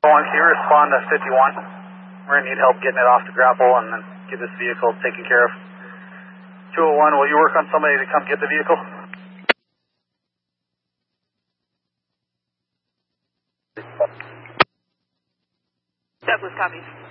Can you respond to 51? We're going to need help getting it off the grapple and then get this vehicle taken care of. 201, will you work on somebody to come get the vehicle? Douglas copies.